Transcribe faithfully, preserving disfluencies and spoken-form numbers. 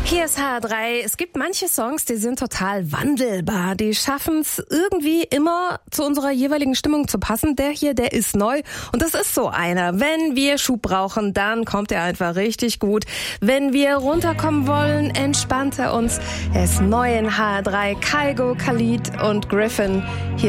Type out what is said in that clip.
Hier ist H R drei. Es gibt manche Songs, die sind total wandelbar. Die schaffen es irgendwie immer zu unserer jeweiligen Stimmung zu passen. Der hier, der ist neu und das ist so einer. Wenn wir Schub brauchen, dann kommt er einfach richtig gut. Wenn wir runterkommen wollen, entspannt er uns. Er ist neu in H R drei. Kygo, Khalid und Griffin. Hier